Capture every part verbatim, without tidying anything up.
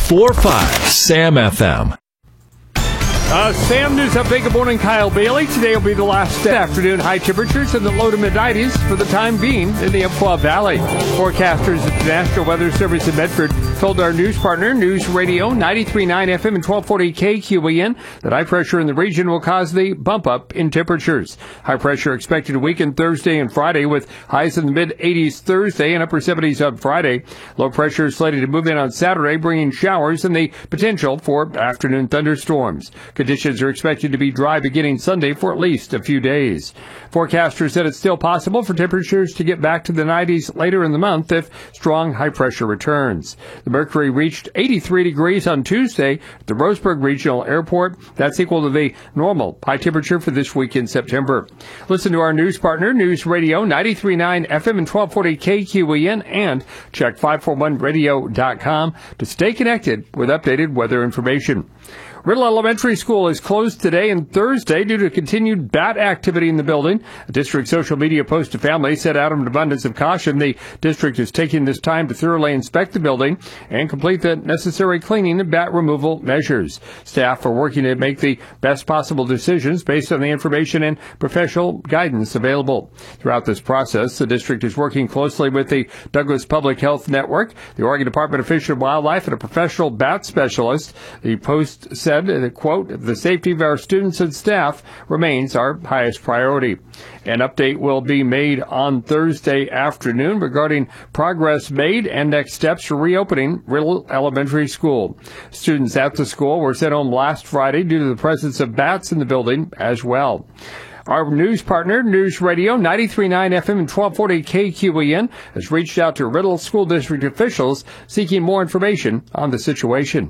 four five SAM F M. Uh, Sam News Update. Good morning, Kyle Bailey. Today will be the last afternoon high temperatures in the low to mid nineties for the time being in the Umpqua Valley. Forecasters at the National Weather Service in Medford told our news partner, News Radio ninety-three point nine F M and twelve forty K Q E N, that high pressure in the region will cause the bump up in temperatures. High pressure expected to weaken Thursday and Friday with highs in the mid eighties Thursday and upper seventies on Friday. Low pressure is slated to move in on Saturday, bringing showers and the potential for afternoon thunderstorms. Conditions are expected to be dry beginning Sunday for at least a few days. Forecasters said it's still possible for temperatures to get back to the nineties later in the month if strong high pressure returns. The mercury reached eighty-three degrees on Tuesday at the Roseburg Regional Airport. That's equal to the normal high temperature for this week in September. Listen to our news partner, News Radio ninety-three point nine F M and twelve forty K Q E N, and check five forty-one radio dot com to stay connected with updated weather information. Riddle Elementary School is closed today and Thursday due to continued bat activity in the building. A district social media post to families said out of an abundance of caution, the district is taking this time to thoroughly inspect the building and complete the necessary cleaning and bat removal measures. Staff are working to make the best possible decisions based on the information and professional guidance available. Throughout this process, the district is working closely with the Douglas Public Health Network, the Oregon Department of Fish and Wildlife, and a professional bat specialist. The post said, and quote, the safety of our students and staff remains our highest priority. An update will be made on Thursday afternoon regarding progress made and next steps for reopening Riddle Elementary School. Students at the school were sent home last Friday due to the presence of bats in the building as well. Our news partner, News Radio ninety-three point nine F M and twelve forty K Q E N, has reached out to Riddle School District officials seeking more information on the situation.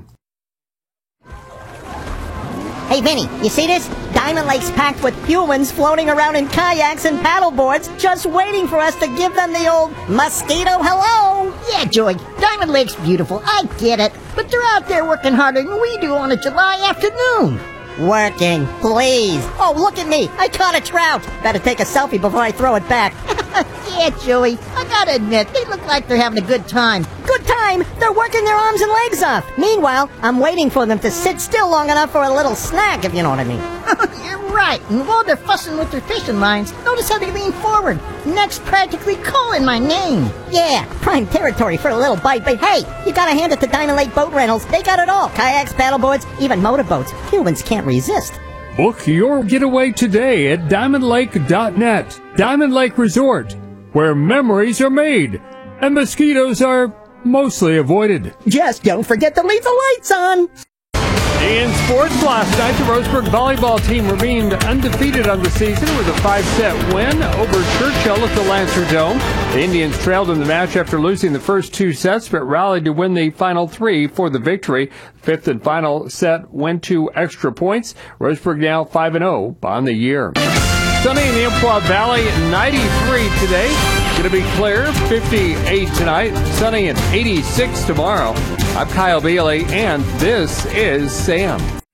Hey, Vinny, you see this? Diamond Lake's packed with humans floating around in kayaks and paddleboards, just waiting for us to give them the old mosquito hello. Yeah, Joy, Diamond Lake's beautiful, I get it. But they're out there working harder than we do on a July afternoon. Working, please. Oh, look at me. I caught a trout. Better take a selfie before I throw it back. Yeah, Joey, I gotta admit, they look like they're having a good time. Good time? They're working their arms and legs off. Meanwhile, I'm waiting for them to sit still long enough for a little snack, if you know what I mean. You're right. And while they're fussing with their fishing lines, notice how they lean forward. Neck's practically calling my name. Yeah, prime territory for a little bite. But hey, you gotta hand it to Diamond Lake Boat Rentals. They got it all. Kayaks, paddleboards, even motorboats. Humans can't resist. Book your getaway today at diamond lake dot net. Diamond Lake Resort, where memories are made and mosquitoes are mostly avoided. Just don't forget to leave the lights on. In sports last night, the Roseburg volleyball team remained undefeated on the season with a five-set win over Churchill at the Lancer Dome. The Indians trailed in the match after losing the first two sets, but rallied to win the final three for the victory. The fifth and final set went to extra points. Roseburg now five and oh on the year. Sunny in the Umpqua Valley, ninety-three today. Going to be clear, fifty-eight tonight. Sunny and eighty-six tomorrow. I'm Kyle Bailey, and this is Sam.